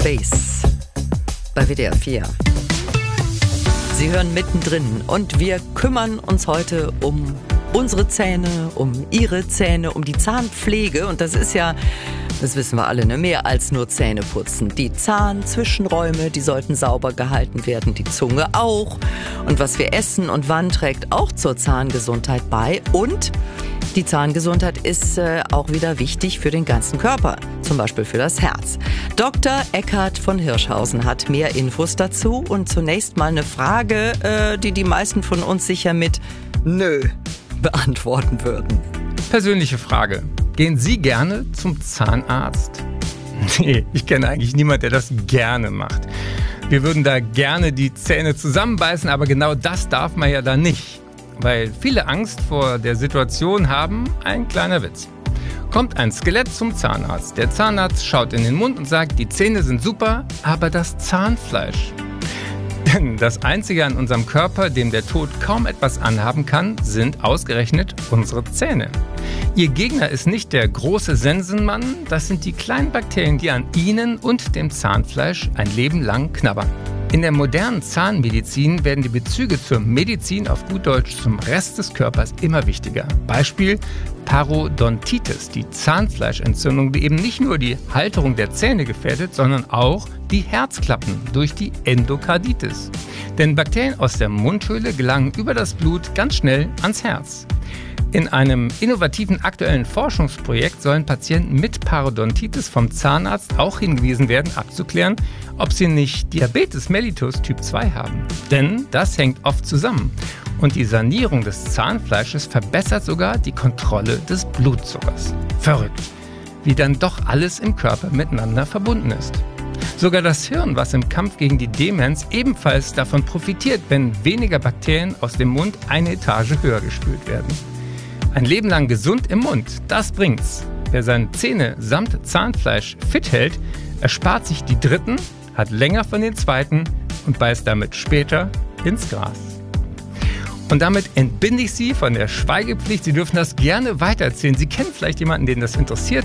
Space bei WDR 4. Sie hören mittendrin und wir kümmern uns heute um unsere Zähne, um Ihre Zähne, um die Zahnpflege. Und das ist ja, das wissen wir alle, mehr als nur Zähne putzen. Die Zahnzwischenräume, die sollten sauber gehalten werden, die Zunge auch. Und was wir essen und wann trägt auch zur Zahngesundheit bei. Und die Zahngesundheit ist auch wieder wichtig für den ganzen Körper, zum Beispiel für das Herz. Dr. Eckhard von Hirschhausen hat mehr Infos dazu und zunächst mal eine Frage, die meisten von uns sicher mit Nö beantworten würden. Persönliche Frage. Gehen Sie gerne zum Zahnarzt? Nee, ich kenne eigentlich niemanden, der das gerne macht. Wir würden da gerne die Zähne zusammenbeißen, aber genau das darf man ja dann nicht. Weil viele Angst vor der Situation haben, ein kleiner Witz. Kommt ein Skelett zum Zahnarzt. Der Zahnarzt schaut in den Mund und sagt, die Zähne sind super, aber das Zahnfleisch. Denn das Einzige an unserem Körper, dem der Tod kaum etwas anhaben kann, sind ausgerechnet unsere Zähne. Ihr Gegner ist nicht der große Sensenmann, das sind die kleinen Bakterien, die an ihnen und dem Zahnfleisch ein Leben lang knabbern. In der modernen Zahnmedizin werden die Bezüge zur Medizin, auf gut Deutsch zum Rest des Körpers, immer wichtiger. Beispiel Parodontitis, die Zahnfleischentzündung, die eben nicht nur die Halterung der Zähne gefährdet, sondern auch die Herzklappen durch die Endokarditis. Denn Bakterien aus der Mundhöhle gelangen über das Blut ganz schnell ans Herz. In einem innovativen aktuellen Forschungsprojekt sollen Patienten mit Parodontitis vom Zahnarzt auch hingewiesen werden, abzuklären, ob sie nicht Diabetes mellitus Typ 2 haben. Denn das hängt oft zusammen. Und die Sanierung des Zahnfleisches verbessert sogar die Kontrolle des Blutzuckers. Verrückt, wie dann doch alles im Körper miteinander verbunden ist. Sogar das Hirn, was im Kampf gegen die Demenz ebenfalls davon profitiert, wenn weniger Bakterien aus dem Mund eine Etage höher gespült werden. Ein Leben lang gesund im Mund, das bringt's. Wer seine Zähne samt Zahnfleisch fit hält, erspart sich die dritten, hat länger von den zweiten und beißt damit später ins Gras. Und damit entbinde ich Sie von der Schweigepflicht. Sie dürfen das gerne weitererzählen. Sie kennen vielleicht jemanden, den das interessiert.